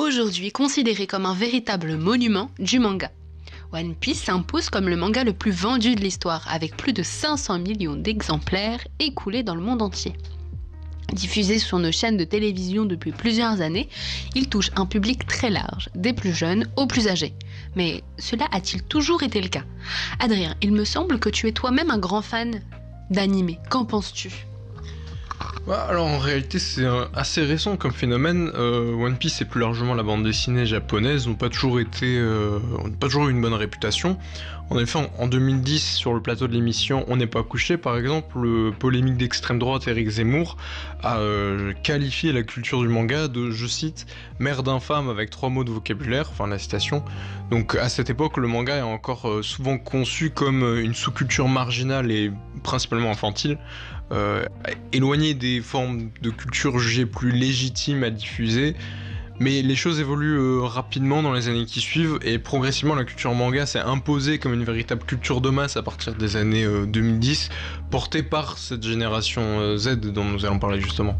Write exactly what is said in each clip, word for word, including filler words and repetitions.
aujourd'hui considéré comme un véritable monument du manga. One Piece s'impose comme le manga le plus vendu de l'histoire, avec plus de cinq cents millions d'exemplaires écoulés dans le monde entier. Diffusé sur nos chaînes de télévision depuis plusieurs années, il touche un public très large, des plus jeunes aux plus âgés. Mais cela a-t-il toujours été le cas ? Adrien, il me semble que tu es toi-même un grand fan d'anime. Qu'en penses-tu ? Bah, alors en réalité c'est euh, assez récent comme phénomène. euh, One Piece et plus largement la bande dessinée japonaise n'ont pas toujours été, euh, ont pas toujours eu une bonne réputation. En effet, en, en deux mille dix, sur le plateau de l'émission On n'est pas couché, par exemple, le polémique d'extrême droite Eric Zemmour a euh, qualifié la culture du manga de, je cite, merde infâme avec trois mots de vocabulaire, enfin la citation. Donc à cette époque, le manga est encore euh, souvent conçu comme euh, une sous-culture marginale et principalement infantile. Euh, éloigné des formes de culture jugées plus légitimes à diffuser, mais les choses évoluent euh, rapidement dans les années qui suivent et progressivement la culture manga s'est imposée comme une véritable culture de masse à partir des années euh, deux mille dix, portée par cette génération euh, Z dont nous allons parler justement.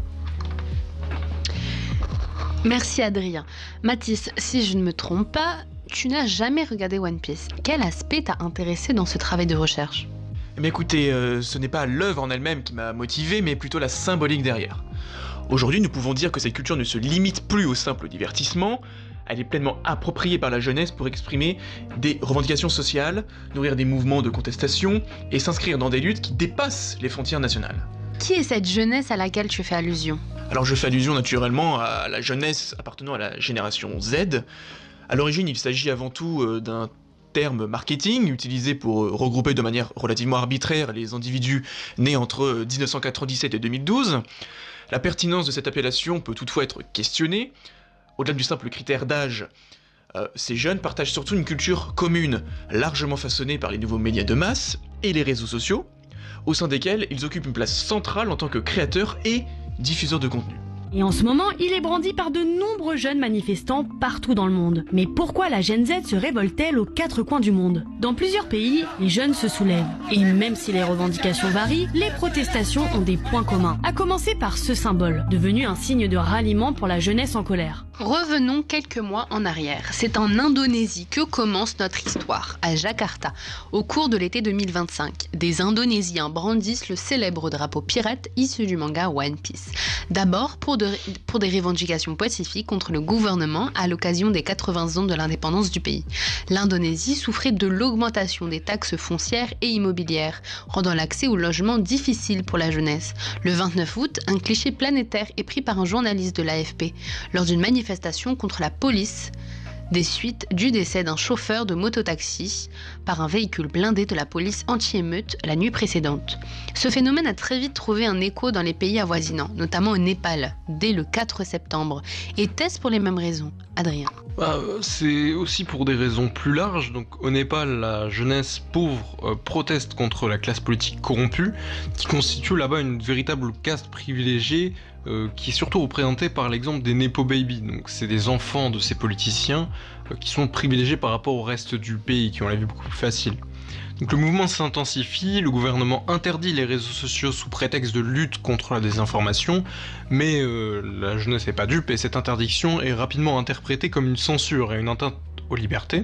Merci Adrien. Mathis, si je ne me trompe pas, tu n'as jamais regardé One Piece. Quel aspect t'a intéressé dans ce travail de recherche ? Mais écoutez, euh, ce n'est pas l'œuvre en elle-même qui m'a motivé, mais plutôt la symbolique derrière. Aujourd'hui, nous pouvons dire que cette culture ne se limite plus au simple divertissement, elle est pleinement appropriée par la jeunesse pour exprimer des revendications sociales, nourrir des mouvements de contestation et s'inscrire dans des luttes qui dépassent les frontières nationales. Qui est cette jeunesse à laquelle tu fais allusion ? Alors je fais allusion naturellement à la jeunesse appartenant à la génération Z. À l'origine, il s'agit avant tout euh, d'un terme marketing utilisé pour regrouper de manière relativement arbitraire les individus nés entre dix-neuf cent quatre-vingt-dix-sept et deux mille douze. La pertinence de cette appellation peut toutefois être questionnée. Au-delà du simple critère d'âge, euh, ces jeunes partagent surtout une culture commune, largement façonnée par les nouveaux médias de masse et les réseaux sociaux, au sein desquels ils occupent une place centrale en tant que créateurs et diffuseurs de contenu. Et en ce moment, il est brandi par de nombreux jeunes manifestants partout dans le monde. Mais pourquoi la Gen Z se révolte-t-elle aux quatre coins du monde ? Dans plusieurs pays, les jeunes se soulèvent. Et même si les revendications varient, les protestations ont des points communs. À commencer par ce symbole, devenu un signe de ralliement pour la jeunesse en colère. Revenons quelques mois en arrière. C'est en Indonésie que commence notre histoire, à Jakarta, au cours de l'été deux mille vingt-cinq. Des Indonésiens brandissent le célèbre drapeau pirate issu du manga One Piece. D'abord pour, de, pour des revendications pacifiques contre le gouvernement à l'occasion des quatre-vingts ans de l'indépendance du pays. L'Indonésie souffrait de l'augmentation des taxes foncières et immobilières, rendant l'accès au logement difficile pour la jeunesse. Le vingt-neuf août, un cliché planétaire est pris par un journaliste de l'A F P lors d'une manifestation contre la police des suites du décès d'un chauffeur de mototaxi par un véhicule blindé de la police anti-émeute la nuit précédente. Ce phénomène a très vite trouvé un écho dans les pays avoisinants, notamment au Népal, dès le quatre septembre. Était-ce pour les mêmes raisons ? Adrien ? Bah, c'est aussi pour des raisons plus larges. Donc, au Népal, la jeunesse pauvre euh, proteste contre la classe politique corrompue, qui constitue là-bas une véritable caste privilégiée, euh, qui est surtout représentée par l'exemple des Nepo Baby. Donc, c'est des enfants de ces politiciens euh, qui sont privilégiés par rapport au reste du pays, qui ont la vie beaucoup plus facile. Donc le mouvement s'intensifie, le gouvernement interdit les réseaux sociaux sous prétexte de lutte contre la désinformation, mais euh, la jeunesse n'est pas dupe et cette interdiction est rapidement interprétée comme une censure et une atteinte aux libertés.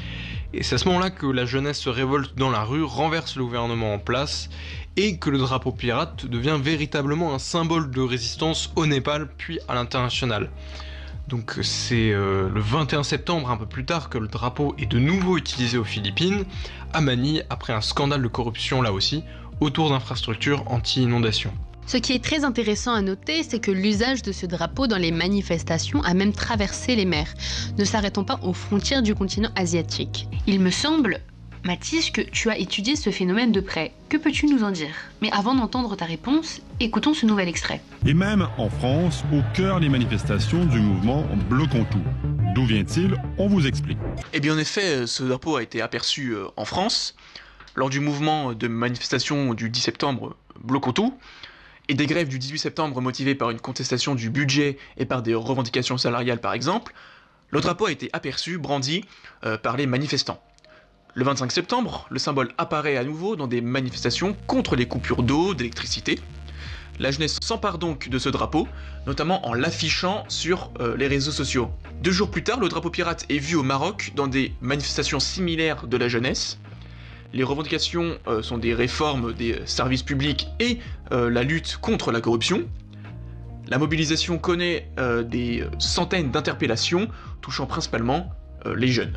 Et c'est à ce moment-là que la jeunesse se révolte dans la rue, renverse le gouvernement en place, et que le drapeau pirate devient véritablement un symbole de résistance au Népal puis à l'international. Donc c'est euh, le vingt et un septembre, un peu plus tard, que le drapeau est de nouveau utilisé aux Philippines, à Manille, après un scandale de corruption là aussi, autour d'infrastructures anti-inondation. Ce qui est très intéressant à noter, c'est que l'usage de ce drapeau dans les manifestations a même traversé les mers, ne s'arrêtant pas aux frontières du continent asiatique. Il me semble, Mathis, que tu as étudié ce phénomène de près. Que peux-tu nous en dire ? Mais avant d'entendre ta réponse, écoutons ce nouvel extrait. Et même en France, au cœur des manifestations du mouvement Bloquons tout. D'où vient-il ? On vous explique. Eh bien en effet, ce drapeau a été aperçu en France, lors du mouvement de manifestation du dix septembre Bloquons tout, et des grèves du dix-huit septembre motivées par une contestation du budget et par des revendications salariales par exemple. Le drapeau a été aperçu, brandi euh, par les manifestants. Le vingt-cinq septembre, le symbole apparaît à nouveau dans des manifestations contre les coupures d'eau, d'électricité. La jeunesse s'empare donc de ce drapeau, notamment en l'affichant sur euh, les réseaux sociaux. Deux jours plus tard, le drapeau pirate est vu au Maroc dans des manifestations similaires de la jeunesse. Les revendications euh, sont des réformes des services publics et euh, la lutte contre la corruption. La mobilisation connaît euh, des centaines d'interpellations, touchant principalement euh, les jeunes.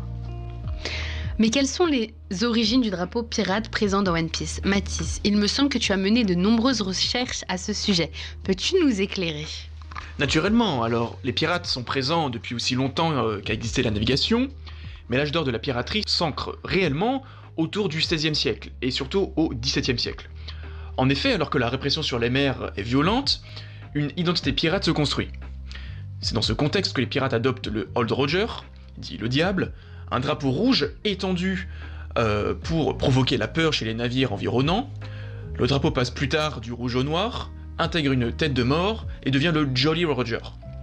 Mais quelles sont les origines du drapeau pirate présent dans One Piece ? Mathis, il me semble que tu as mené de nombreuses recherches à ce sujet. Peux-tu nous éclairer ? Naturellement, alors les pirates sont présents depuis aussi longtemps euh, qu'a existé la navigation, mais l'âge d'or de la piraterie s'ancre réellement autour du seizième siècle, et surtout au dix-septième siècle. En effet, alors que la répression sur les mers est violente, une identité pirate se construit. C'est dans ce contexte que les pirates adoptent le Old Roger, dit le diable, un drapeau rouge étendu euh, pour provoquer la peur chez les navires environnants. Le drapeau passe plus tard du rouge au noir, intègre une tête de mort et devient le Jolly Roger.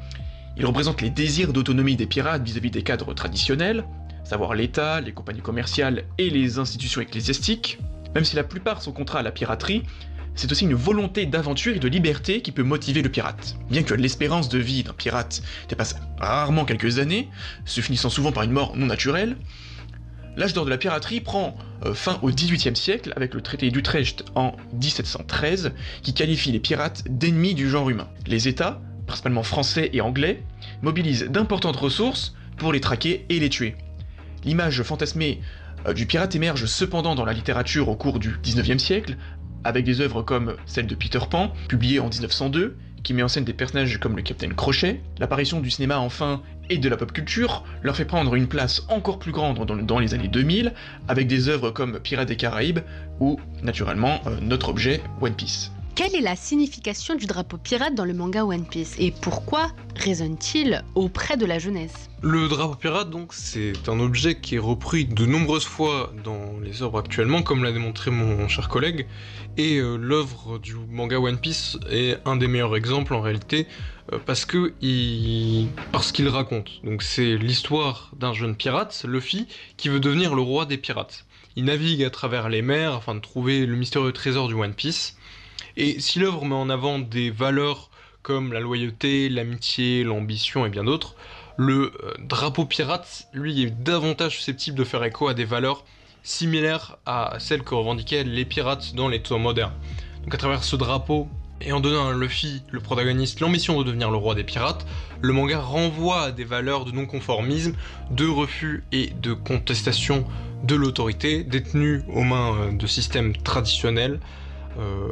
Il représente les désirs d'autonomie des pirates vis-à-vis des cadres traditionnels, à savoir l'État, les compagnies commerciales et les institutions ecclésiastiques. Même si la plupart sont contraints à la piraterie, c'est aussi une volonté d'aventure et de liberté qui peut motiver le pirate. Bien que l'espérance de vie d'un pirate dépasse rarement quelques années, se finissant souvent par une mort non naturelle, l'âge d'or de la piraterie prend euh, fin au dix-huitième siècle avec le traité d'Utrecht en dix-sept cent treize qui qualifie les pirates d'ennemis du genre humain. Les États, principalement français et anglais, mobilisent d'importantes ressources pour les traquer et les tuer. L'image fantasmée euh, du pirate émerge cependant dans la littérature au cours du dix-neuvième siècle, avec des œuvres comme celle de Peter Pan, publiée en dix-neuf cent deux, qui met en scène des personnages comme le Capitaine Crochet. L'apparition du cinéma enfin et de la pop culture leur fait prendre une place encore plus grande dans, dans les années deux mille, avec des œuvres comme Pirates des Caraïbes ou, naturellement, euh, notre objet One Piece. Quelle est la signification du drapeau pirate dans le manga One Piece et pourquoi résonne-t-il auprès de la jeunesse ? Le drapeau pirate, donc, c'est un objet qui est repris de nombreuses fois dans les œuvres actuellement, comme l'a démontré mon cher collègue, et euh, l'œuvre du manga One Piece est un des meilleurs exemples en réalité, euh, parce que il... parce qu'il raconte. Donc c'est l'histoire d'un jeune pirate, Luffy, qui veut devenir le roi des pirates. Il navigue à travers les mers afin de trouver le mystérieux trésor du One Piece. Et si l'œuvre met en avant des valeurs comme la loyauté, l'amitié, l'ambition et bien d'autres, le euh, drapeau pirate, lui, est davantage susceptible de faire écho à des valeurs similaires à celles que revendiquaient les pirates dans les temps modernes. Donc à travers ce drapeau, et en donnant à Luffy, le protagoniste, l'ambition de devenir le roi des pirates, le manga renvoie à des valeurs de non-conformisme, de refus et de contestation de l'autorité, détenues aux mains de systèmes traditionnels, Euh,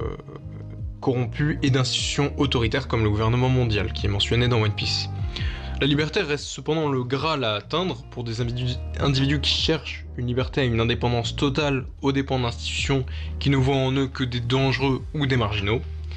corrompus et d'institutions autoritaires comme le gouvernement mondial qui est mentionné dans One Piece. La liberté reste cependant le Graal à atteindre pour des individus, individus qui cherchent une liberté et une indépendance totale aux dépens d'institutions qui ne voient en eux que des dangereux ou des marginaux.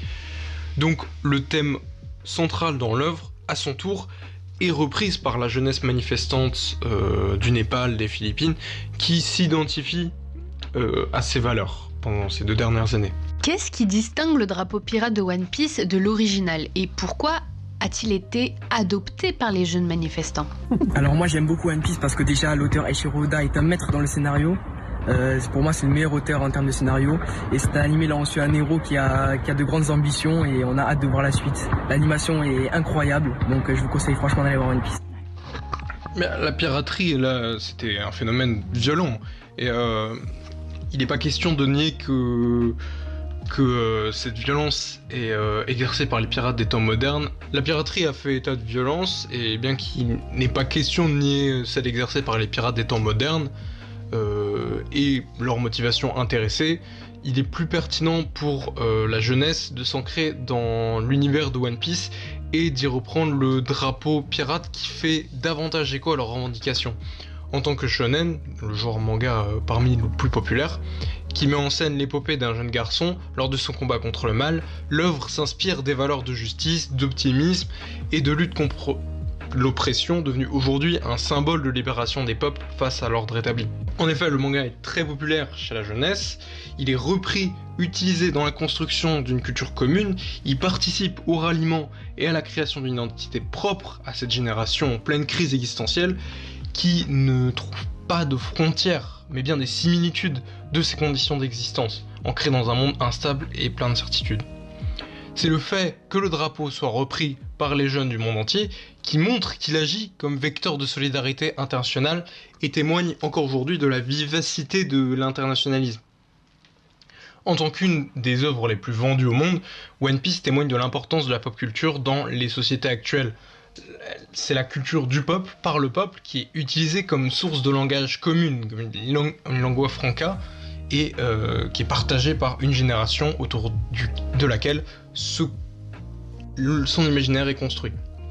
Donc le thème central dans l'œuvre, à son tour, est reprise par la jeunesse manifestante euh, du Népal, des Philippines, qui s'identifie euh, à ces valeurs pendant ces deux dernières années. Qu'est-ce qui distingue le drapeau pirate de One Piece de l'original et pourquoi a-t-il été adopté par les jeunes manifestants ? Alors moi j'aime beaucoup One Piece parce que déjà l'auteur Eiichiro Oda est un maître dans le scénario. Euh, pour moi c'est le meilleur auteur en termes de scénario et c'est un animé là on suit un héros qui a, qui a de grandes ambitions et on a hâte de voir la suite. L'animation est incroyable donc je vous conseille franchement d'aller voir One Piece. Mais la piraterie là c'était un phénomène violent et euh, il n'est pas question de nier que que euh, cette violence est euh, exercée par les pirates des temps modernes. La piraterie a fait état de violence, et bien qu'il n'est pas question de nier celle exercée par les pirates des temps modernes euh, et leur motivation intéressée, il est plus pertinent pour euh, la jeunesse de s'ancrer dans l'univers de One Piece et d'y reprendre le drapeau pirate qui fait davantage écho à leurs revendications. En tant que shonen, le genre manga euh, parmi les plus populaires, qui met en scène l'épopée d'un jeune garçon lors de son combat contre le mal, l'œuvre s'inspire des valeurs de justice, d'optimisme et de lutte contre l'oppression, devenue aujourd'hui un symbole de libération des peuples face à l'ordre établi. En effet, le manga est très populaire chez la jeunesse, il est repris, utilisé dans la construction d'une culture commune, il participe au ralliement et à la création d'une identité propre à cette génération en pleine crise existentielle, qui ne trouve pas de frontières, mais bien des similitudes de ces conditions d'existence, ancrées dans un monde instable et plein d'incertitudes. C'est le fait que le drapeau soit repris par les jeunes du monde entier qui montre qu'il agit comme vecteur de solidarité internationale et témoigne encore aujourd'hui de la vivacité de l'internationalisme. En tant qu'une des œuvres les plus vendues au monde, One Piece témoigne de l'importance de la pop culture dans les sociétés actuelles. C'est la culture du peuple, par le peuple, qui est utilisée comme source de langage commune, comme une, lang- une lingua franca, et euh, qui est partagée par une génération autour du, de laquelle ce, le, son imaginaire est construit.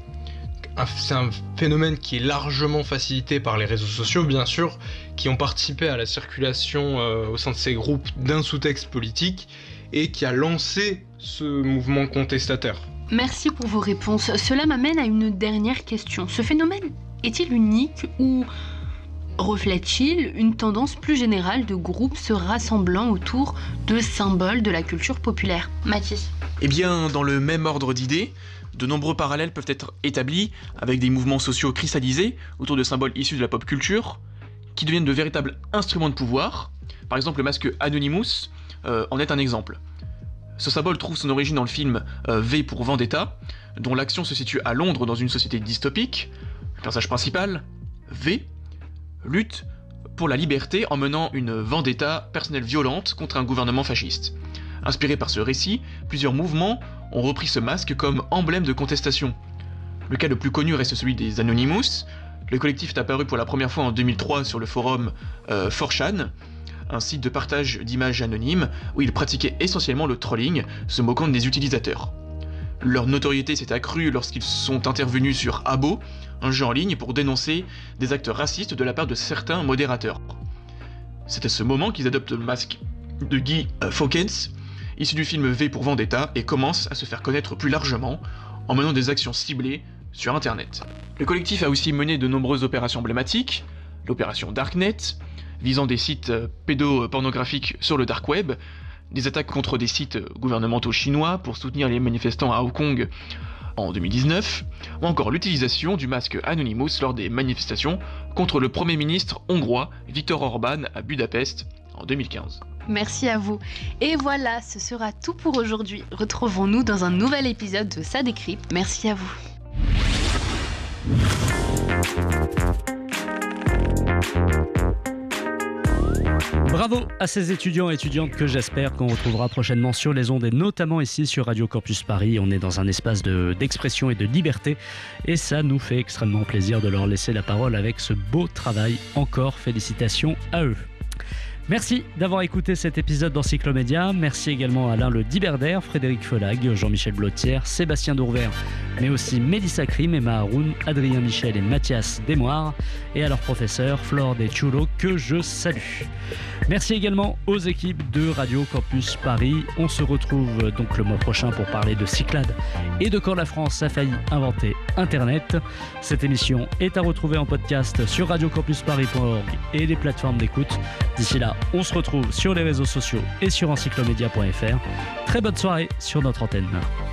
C'est un phénomène qui est largement facilité par les réseaux sociaux, bien sûr, qui ont participé à la circulation euh, au sein de ces groupes d'un sous-texte politique et qui a lancé ce mouvement contestataire. Merci pour vos réponses. Cela m'amène à une dernière question. Ce phénomène est-il unique ou reflète-t-il une tendance plus générale de groupes se rassemblant autour de symboles de la culture populaire ? Mathis ? Eh bien, dans le même ordre d'idées, de nombreux parallèles peuvent être établis avec des mouvements sociaux cristallisés autour de symboles issus de la pop culture qui deviennent de véritables instruments de pouvoir. Par exemple, le masque Anonymous euh, en est un exemple. Ce symbole trouve son origine dans le film euh, V pour Vendetta, dont l'action se situe à Londres dans une société dystopique. Le personnage principal, V, lutte pour la liberté en menant une vendetta personnelle violente contre un gouvernement fasciste. Inspiré par ce récit, plusieurs mouvements ont repris ce masque comme emblème de contestation. Le cas le plus connu reste celui des Anonymous. Le collectif est apparu pour la première fois en deux mille trois sur le forum euh, four chan, un site de partage d'images anonymes où ils pratiquaient essentiellement le trolling, se moquant des utilisateurs. Leur notoriété s'est accrue lorsqu'ils sont intervenus sur Abo, un jeu en ligne pour dénoncer des actes racistes de la part de certains modérateurs. C'est à ce moment qu'ils adoptent le masque de Guy euh, Fawkes, issu du film V pour Vendetta, et commencent à se faire connaître plus largement en menant des actions ciblées sur internet. Le collectif a aussi mené de nombreuses opérations emblématiques, l'opération Darknet, visant des sites pédopornographiques sur le dark web, des attaques contre des sites gouvernementaux chinois pour soutenir les manifestants à Hong Kong en deux mille dix-neuf, ou encore l'utilisation du masque Anonymous lors des manifestations contre le Premier ministre hongrois Viktor Orban à Budapest en deux mille quinze. Merci à vous. Et voilà, ce sera tout pour aujourd'hui. Retrouvons-nous dans un nouvel épisode de Ça décrypte. Merci à vous. Bravo à ces étudiants et étudiantes que j'espère qu'on retrouvera prochainement sur les ondes et notamment ici sur Radio Campus Paris. On est dans un espace de, d'expression et de liberté et ça nous fait extrêmement plaisir de leur laisser la parole avec ce beau travail. Encore félicitations à eux. Merci d'avoir écouté cet épisode d'Encyclomédia. Merci également à Alain Le Diberder, Frédéric Felag, Jean-Michel Blotière, Sébastien Dourvert, mais aussi Mélissa Krim, Emma Haroun, Adrien Michel et Mathias Desmoires, et à leur professeur Flore Deschulo que je salue. Merci également aux équipes de Radio Campus Paris. On se retrouve donc le mois prochain pour parler de Cyclades et de quand la France a failli inventer Internet. Cette émission est à retrouver en podcast sur radio campus paris point org et les plateformes d'écoute. D'ici là, on se retrouve sur les réseaux sociaux et sur encyclomédia point f r. Très bonne soirée sur notre antenne.